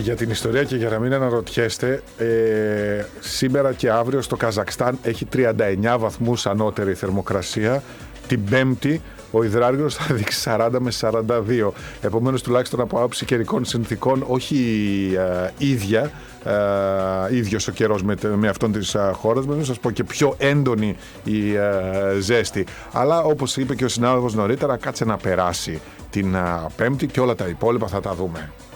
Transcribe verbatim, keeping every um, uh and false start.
για την ιστορία και για να μην αναρωτιέστε, ε, σήμερα και αύριο στο Καζακστάν έχει τριάντα εννιά βαθμούς ανώτερη θερμοκρασία. Την Πέμπτη ο υδράργυρος θα δείξει σαράντα με σαράντα δύο. Επομένως, τουλάχιστον από άποψη καιρικών συνθήκων, όχι ε, ίδια, ε, ίδιος ο καιρός με, με αυτόν της ε, χώρας, με να σας πω και πιο έντονη η ε, ζέστη. Αλλά όπως είπε και ο συνάδελφος νωρίτερα, κάτσε να περάσει την ε, Πέμπτη και όλα τα υπόλοιπα θα τα δούμε.